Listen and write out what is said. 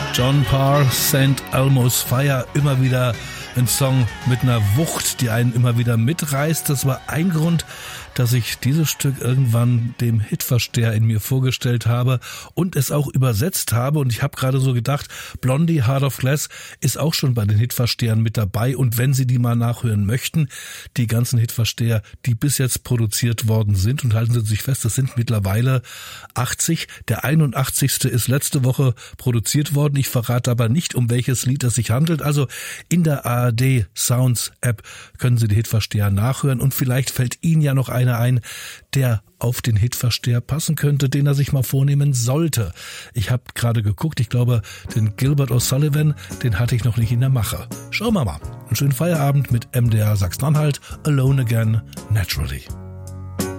John Parr, St. Elmo's Fire, immer wieder ein Song mit einer Wucht, die einen immer wieder mitreißt. Das war ein Grund, dass ich dieses Stück irgendwann dem Hitversteher in mir vorgestellt habe und es auch übersetzt habe. Und ich habe gerade so gedacht, Blondie, Heart of Glass ist auch schon bei den Hitverstehern mit dabei. Und wenn Sie die mal nachhören möchten, die ganzen Hitversteher, die bis jetzt produziert worden sind, und halten Sie sich fest, das sind mittlerweile 80. Der 81. ist letzte Woche produziert worden. Ich verrate aber nicht, um welches Lied es sich handelt. Also in der ARD Sounds App können Sie die Hitversteher nachhören und vielleicht fällt Ihnen ja noch einer ein, der auf den Hitversteher passen könnte, den er sich mal vornehmen sollte. Ich habe gerade geguckt, ich glaube, den Gilbert O'Sullivan, den hatte ich noch nicht in der Mache. Schauen wir mal. Einen schönen Feierabend mit MDR Sachsen-Anhalt, Alone Again, Naturally.